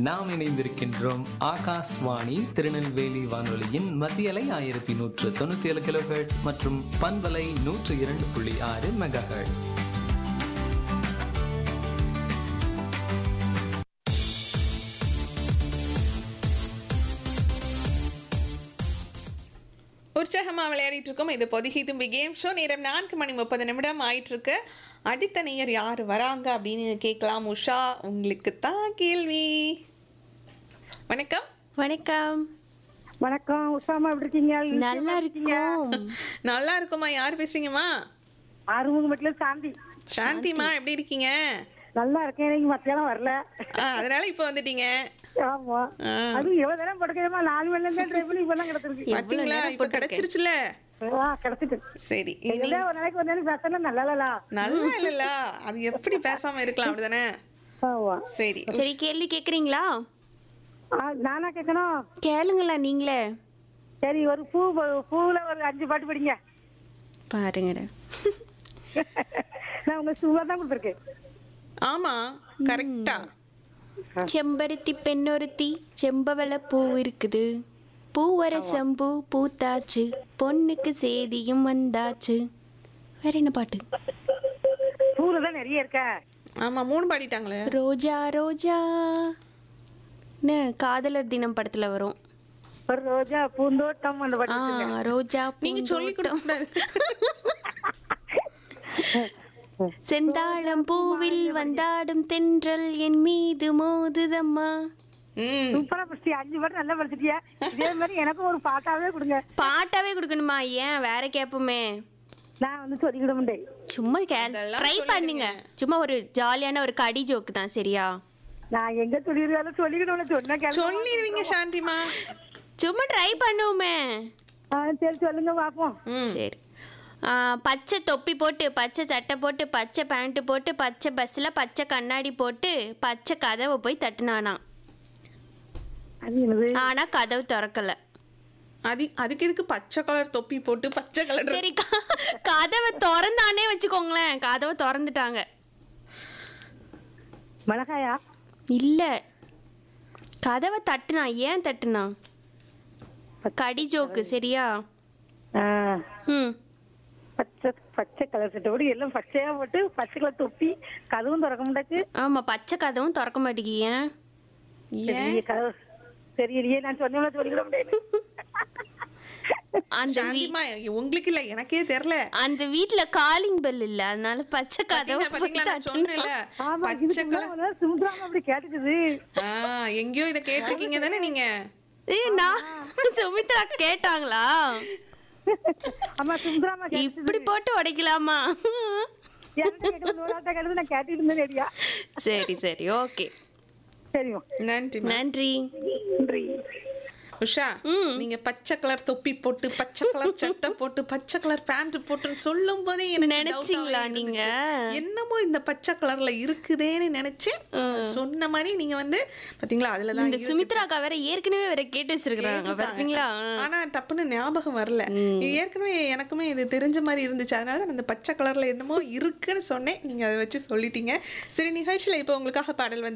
நாம் இணைந்திருக்கின்றோம் ஆகாஷ்வாணி திருநெல்வேலி வானொலியின் மத்தியலை 1197 கிலோஹெர்ட்ஸ் மற்றும் பண்பலை 102.6 மெகாஹெர்ட்ஸ். உற்சாகமாக விளையாடிட்டு இருக்கோம். இது பொதிகை தும்பி கேம் ஷோ. நேரம் 4:30 ஆயிட்டு இருக்கு. அடுத்த நேயர் யார் வராங்க அப்படின்னு கேட்கலாம். உஷா, உங்களுக்கு தான் கேள்வி. வணக்கம். வணக்கம். வணக்கம் உஷாமா, எப்படி இருக்கீங்க? நல்லா இருக்கோம். நல்லா இருக்குமா? யார் பேசுறீங்கம்மா? ஆறுமுகமட்டில சாந்தி. சாந்திமா, எப்படி இருக்கீங்க? நல்லா இருக்கேன். எனக்கு மத்தியானம் வரல, அதனால இப்ப வந்துட்டீங்க. ஆமா, அது எவ்வளவு நேரம் படுக்கிறமா? 4 மணில இருந்து ட்ரை பண்ணி இப்பதான் கிடைச்சிருக்கு. பாத்தீங்களா, இப்ப கிடைச்சிருச்சுல. கிடைச்சிட்டு சரி, ஒரு நாளைக்கு ஒரு நாளைக்கு பேசலாம். நல்லா நல்லா இல்ல, அது எப்படி பேசாம இருக்கலாம், அப்படிதானே? ஆமா. சரி சரி, கேள்வி கேக்குறீங்களா? நானா கேட்கணும்? கேளுங்களா நீங்களே. சரி, ஒரு பூவுல ஒரு 5 பாட்டு படிங்க. பாருங்க, நான் உங்க சுவா தான் கொடுத்துருக்கேன். ஆமா, கரெக்டா. செம்பருத்தி பெண்ணொருத்தி செம்பவள பூ இருக்குது, பூவர செம்பூ பூத்தாச்சு, பொண்ணுக்கு சேதியும் வந்தாச்சு. வேற என்ன பாட்டு? பூல தான் நிறைய இருக்க. ஆமா, 3 பாடிட்டாங்களே. ரோஜா ரோஜா, என்ன காதலர் தினம் படத்துல வரும். ஒரு ரோஜா பூந்தோட்டம் அந்த பாட்டு. ரோஜா நீங்க சொல்லி கொடுக்க செந்தாழம் பூவில் வந்தாடும் தென்றல் என் மீது மோதுதம்மா. சூப்பரா படிச்சியா? 5 பாட்டு நல்லா படிச்சிட்டியா? இதே மாதிரி எனக்கும் ஒரு பாட்டாவே கொடுங்க. பாட்டாவே கொடுக்கணுமா? ஏன், வேற கேப்போமே. நான் வந்து சொல்லிக்கிட முடியும். சும்மா ட்ரை பண்ணுங்க. சும்மா ஒரு ஜாலியான ஒரு கடி ஜோக்கு தான், சரியா? நான் எங்க சொல்லிருக்காலும் சொல்லிக்கிட்டு சொன்ன சொல்லிடுவீங்க சாந்திமா. சும்மா ட்ரை பண்ணுவோமே. சரி, சொல்லுங்க பாப்போம். சரி. பச்சை தொப்பி போட்டு, பச்சை சட்டை போட்டு, பச்சை பேண்ட் போட்டு, பச்சை பஸ்ல பச்சை கண்ணாடி போட்டு, பச்சை கதவை போய் தட்டுனானா. ஆனா கதவு திறக்கல. அதுக்கு இதுக்கு பச்சை கலர் தொப்பி போட்டு பச்சை கலர். சரி, கதவை திறந்தானே வச்சுக்கோங்களேன். கதவை திறந்துட்டாங்க. மிளகாயா? இல்ல, கதவை தட்டுனா. ஏன் தட்டுனா? கடி ஜோக்கு, சரியா? பச்சை பச்சை கலர் சட்டை போட்டு எல்லாம் பச்சையா போட்டு பச்சை கலர் தொப்பி, கதவும் திறக்க முடியாச்சு. ஆமா, பச்சை கதவும் திறக்க மாட்டேங்க. தெரியலையே, நான் சொன்ன சொல்லிக்கிட முடியாது. உங்களுக்கு இல்ல, எனக்கே தெரியல. அந்த வீட்ல காலிங் பெல் இல்ல, அதனால பச்சை கதவு அப்படி கேட்டுக்குது. எங்கயோ இத கேட்டிருக்கீங்க தானே நீங்க? சுமித்ரா கேட்டாங்களா? இப்படி போட்டு உடைக்கலாமா? சரி சரி, ஓகே. நன்றி நன்றி. உஷா, நீங்க பச்சை கலர் தொப்பி போட்டு பச்சை கலர் சட்டை போட்டு பச்சை கலர் பேண்ட் போட்டுன்னு சொல்லும் போதே நினைச்சீங்களா நீங்க? என்னமோ இந்த பச்சை கலர்ல இருக்குதேன்னு நினைச்சேன். சொன்ன மாதிரி நீங்க வந்து பாத்தீங்களா, அதுலதான் இந்த சுமித்ராக்கா வேற ஏற்கனவே வேற கேட்டு வச்சிருக்காங்க பாத்தீங்களா? ஆனா டப்புன்னு ஞாபகம் வரல. ஏற்கனவே எனக்குமே இது தெரிஞ்ச மாதிரி இருந்துச்சு, அதனாலதான் அந்த பச்சை கலர்ல என்னமோ இருக்குன்னு சொன்னேன். நீங்க அதை வச்சு சொல்லிட்டீங்க. சரி, நிகழ்ச்சியில இப்ப உங்களுக்காக பாடல் வந்து